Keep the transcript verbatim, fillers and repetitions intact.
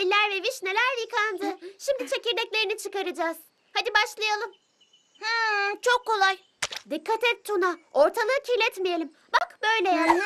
eller ve vişneler yıkandı. Şimdi çekirdeklerini çıkaracağız. Hadi başlayalım. Hmm, çok kolay. Dikkat et Tuna. Ortalığı kirletmeyelim. Bak böyle yap.